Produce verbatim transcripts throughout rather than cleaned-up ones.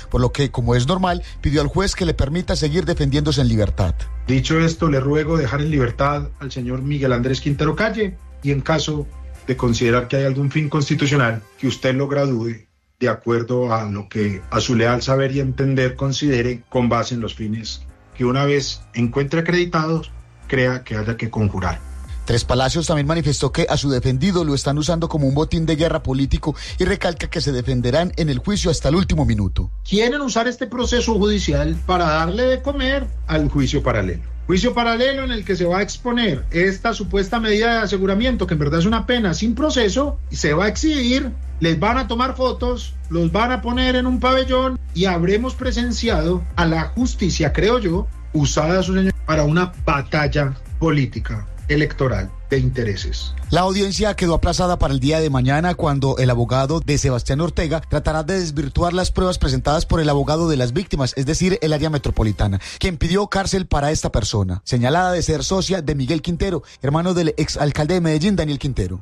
por lo que, como es normal, pidió al juez que le permita seguir defendiéndose en libertad. Dicho esto, le ruego dejar en libertad al señor Miguel Andrés Quintero Calle y en caso de considerar que hay algún fin constitucional que usted lo gradúe de acuerdo a lo que a su leal saber y entender considere con base en los fines que una vez encuentre acreditados, crea que haya que conjurar. Tres Palacios también manifestó que a su defendido lo están usando como un botín de guerra político y recalca que se defenderán en el juicio hasta el último minuto. Quieren usar este proceso judicial para darle de comer al juicio paralelo. Juicio paralelo en el que se va a exponer esta supuesta medida de aseguramiento, que en verdad es una pena sin proceso, y se va a exhibir, les van a tomar fotos, los van a poner en un pabellón y habremos presenciado a la justicia, creo yo, usada para una batalla política electoral de intereses. La audiencia quedó aplazada para el día de mañana cuando el abogado de Sebastián Ortega tratará de desvirtuar las pruebas presentadas por el abogado de las víctimas, es decir, el área metropolitana, quien pidió cárcel para esta persona, señalada de ser socia de Miguel Quintero, hermano del exalcalde de Medellín, Daniel Quintero.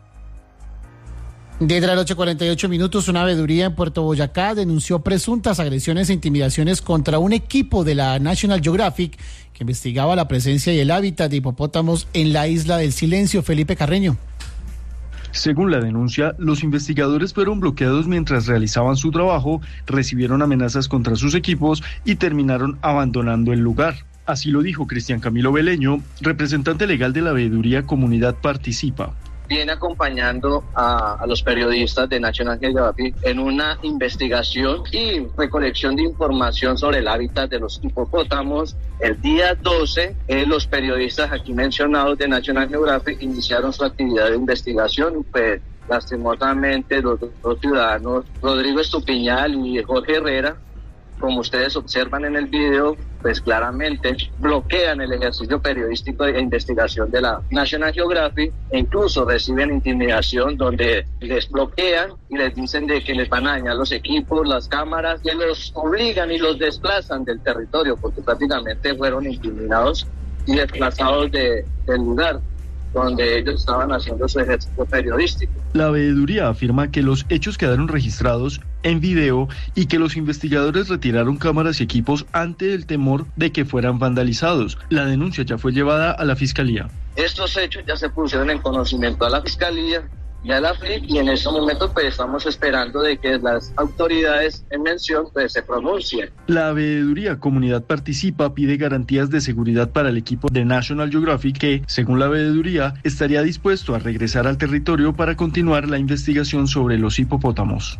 diez de la noche, cuarenta y ocho minutos, una veeduría en Puerto Boyacá denunció presuntas agresiones e intimidaciones contra un equipo de la National Geographic que investigaba la presencia y el hábitat de hipopótamos en la Isla del Silencio. Felipe Carreño. Según la denuncia, los investigadores fueron bloqueados mientras realizaban su trabajo, recibieron amenazas contra sus equipos y terminaron abandonando el lugar. Así lo dijo Cristian Camilo Beleño, representante legal de la veeduría Comunidad Participa. Viene acompañando a, a los periodistas de National Geographic en una investigación y recolección de información sobre el hábitat de los hipopótamos. El día doce, eh, los periodistas aquí mencionados de National Geographic iniciaron su actividad de investigación, pues lastimosamente los dos ciudadanos, Rodrigo Estupiñán y Jorge Herrera, como ustedes observan en el video, pues claramente bloquean el ejercicio periodístico de investigación de la National Geographic e incluso reciben intimidación donde les bloquean y les dicen de que les van a dañar los equipos, las cámaras, que los obligan y los desplazan del territorio porque prácticamente fueron intimidados y desplazados de, del lugar donde ellos estaban haciendo su ejercicio periodístico. La veeduría afirma que los hechos quedaron registrados en video y que los investigadores retiraron cámaras y equipos ante el temor de que fueran vandalizados. La denuncia ya fue llevada a la Fiscalía. Estos hechos ya se pusieron en conocimiento a la Fiscalía y a la F L I C y en este momento pues estamos esperando de que las autoridades en mención pues se pronuncien. La veeduría Comunidad Participa pide garantías de seguridad para el equipo de National Geographic que, según la veeduría, estaría dispuesto a regresar al territorio para continuar la investigación sobre los hipopótamos.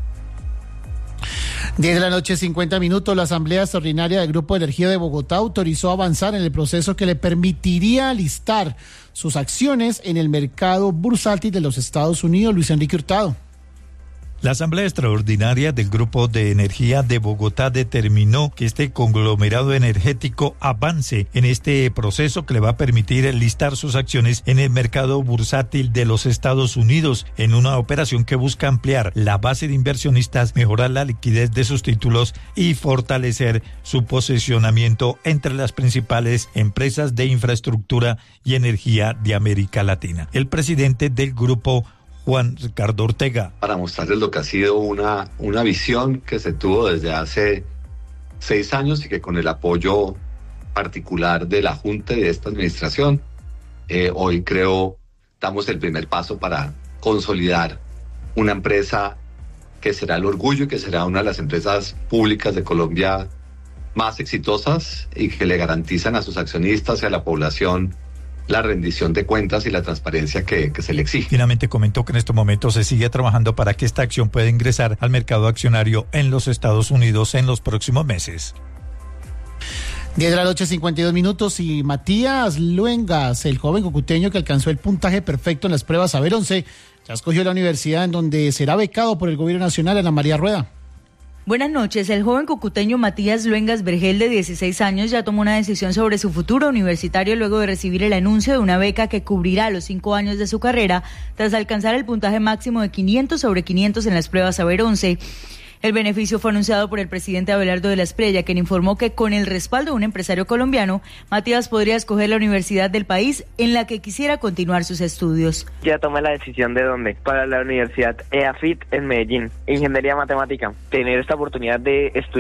diez de la noche, cincuenta minutos, la Asamblea Extraordinaria del Grupo de Energía de Bogotá autorizó avanzar en el proceso que le permitiría listar sus acciones en el mercado bursátil de los Estados Unidos. Luis Enrique Hurtado. La Asamblea Extraordinaria del Grupo de Energía de Bogotá determinó que este conglomerado energético avance en este proceso que le va a permitir listar sus acciones en el mercado bursátil de los Estados Unidos, en una operación que busca ampliar la base de inversionistas, mejorar la liquidez de sus títulos y fortalecer su posicionamiento entre las principales empresas de infraestructura y energía de América Latina. El presidente del grupo, Juan Ricardo Ortega. Para mostrarles lo que ha sido una, una visión que se tuvo desde hace seis años y que con el apoyo particular de la Junta y de esta administración, eh, hoy creo damos el primer paso para consolidar una empresa que será el orgullo y que será una de las empresas públicas de Colombia más exitosas y que le garantizan a sus accionistas y a la población la rendición de cuentas y la transparencia que, que se le exige. Finalmente comentó que en este momento se sigue trabajando para que esta acción pueda ingresar al mercado accionario en los Estados Unidos en los próximos meses. diez de la noche, cincuenta y dos minutos, y Matías Luengas, el joven cucuteño que alcanzó el puntaje perfecto en las pruebas Saber once, ya escogió la universidad en donde será becado por el gobierno nacional, Ana María Rueda. Buenas noches. El joven cucuteño Matías Luengas Vergel, de dieciséis años, ya tomó una decisión sobre su futuro universitario luego de recibir el anuncio de una beca que cubrirá los cinco años de su carrera tras alcanzar el puntaje máximo de quinientos sobre quinientos en las pruebas Saber once. El beneficio fue anunciado por el presidente Abelardo de la Espriella, quien informó que con el respaldo de un empresario colombiano, Matías podría escoger la universidad del país en la que quisiera continuar sus estudios. Ya tomé la decisión de dónde, para la Universidad E A F I T en Medellín, Ingeniería Matemática, tener esta oportunidad de estudiar